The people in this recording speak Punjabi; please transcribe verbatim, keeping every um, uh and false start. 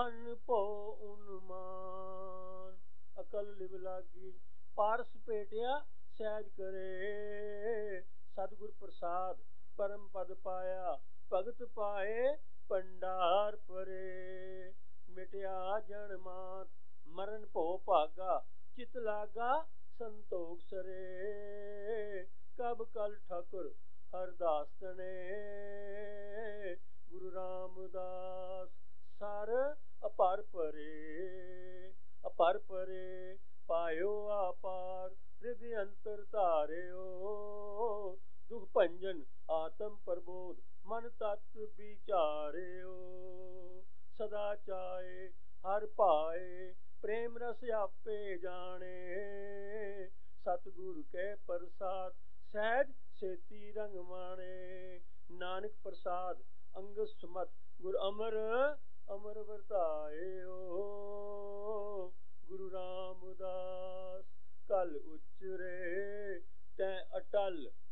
ਅਨ ਭੋ ਉਨਮਾਨ। ਅਕਲ ਲਿਵ ਲਾਗੀ ਪਾਰਸ ਭੇਟਿਆ ਸਹਿਜ ਕਰੇ। ਸਤਿਗੁਰ ਪ੍ਰਸਾਦ ਪਰਮ ਪਦ ਪਾਇਆ ਭਗਤ ਪਾਏ ਭੰਡਾਰ ਭਰੇ। ਮਿਟਿਆ ਜਨ ਮਾਤ ਮਰਨ ਭੋ ਭਾਗਾ ਚਿਤ ਲਾਗਾ ਸੰਤੋਖ ਸਰੇ। ਕਬ ਕਲ ਠਾਕੁਰ ਹਰਦਾਸ ਤਣੇ ਗੁਰੂ ਰਾਮਦਾਸ ਸਰ ਅਪਰ ਭਰੇ। ਅਪਰ ਭਰੇ ਪਾਇਓ ਆਪਾਰ ਰਿਧਿ ਅੰਤਰ ਧਾਰਿਓ। ਦੁਖ ਭੰਜਨ ਆਤਮ ਪ੍ਰਬੋਧ ਮਨ ਤਤ ਵਿਚਾਰਿਓ। ਸਦਾ ਚਾਏ ਹਰ ਭਾਏ ਪ੍ਰੇਮ ਰਸ ਆਪੇ ਜਾਣੇ। ਸਤਿਗੁਰ ਕੇ ਪ੍ਰਸਾਦ ਸਹਿਜ ਸੇਤੀ ਰੰਗ ਮਾਣੇ। ਨਾਨਕ ਪ੍ਰਸਾਦ ਅੰਗਦ ਸੁਮਤ ਗੁਰ ਅਮਰ ਅਮਰ ਵਰਤਾਇਓ। ਗੁਰੂ ਰਾਮਦਾਸ ਕਲ ਉਚਰੇ ਤੈ ਅਟਲ